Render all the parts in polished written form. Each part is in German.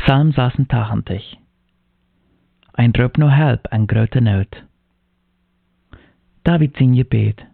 Psalm 86. Ein roep no help en grote nood. David zijn gebed.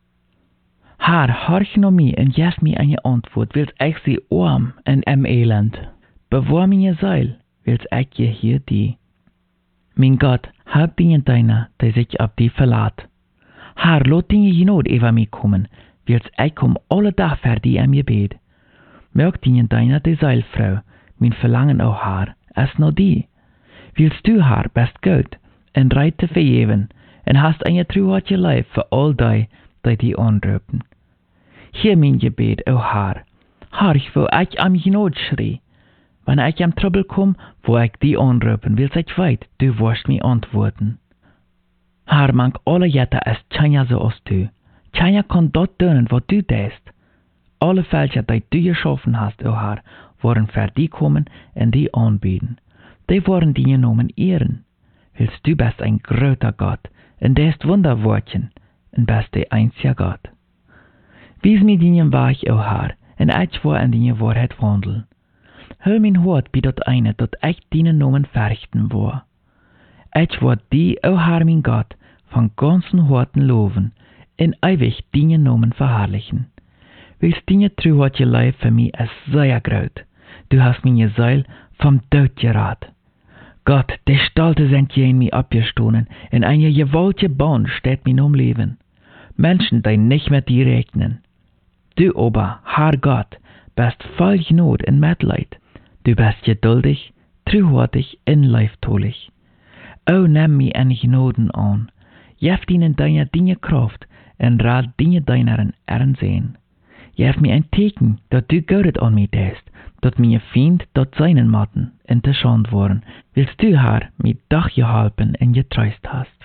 Haar, horch no mij en geef mij aan je antwoord, wils ik sie arm en elend. Bewaar mij je zeil, wils ik je hier die. Mijn God, help die deiner, die sich op die verlaat. Haar, laat die je nood over mij komen, wils ik kom alle dag ver die aan je bed. Merk die deiner die zeilvrouw, mijn verlangen o haar, as no die. Wils du haar best goed, en reit te vergeven, en hast een truheid je lijf voor al die aanroepen. Hier mijn gebed, o haar, harch, wo ik am je nood schrie. Wanneer ik am trouble kom, wo ik die aanroepen, wils ik weet, du wirst mij antwoorden. Haar, mank alle jette is tjanja zoals du. Tjanja kan dat doen wat du deest. Alle veldjes die du geschaffen hast, o haar, worden voor die komen en die aanbieden. Die worden die genomen ehren. Wils du best ein groter Gott, en deest wunderwoordchen, en best de einzige God. Wies mij die weg, o haar, en ik wil in die waarheid wandelen. Hul mijn hart bij dat eine, dat ik die nomen verrichten wil. Ik wil die, o haar, mijn God, van ganzen harten loven, en ewig die nomen verherrlichen. Wils die truheid je lijf voor mij is zeer groot. Du hast mir je Seil vom Tod gerat. Gott, die Stalte sind je in mir abgestoßen, in eine gewollte Bahn steht mir um Leben. Menschen, die nicht mit dir rechnen. Du aber, Herr Gott, bist voll Not und Mitleid. Du bist geduldig, treuherzig und leiftolig. O, nimm mich in Gnoden an. Gef ihnen deine Dinge Kraft und rat Dinge deineren Ehren. Gef mir ein Teken, dat du Gott an mich deest, dat meine Feind dat seinen Matten in der Schand waren, willst du, Herr, mit Dach gehalten und getreust hast.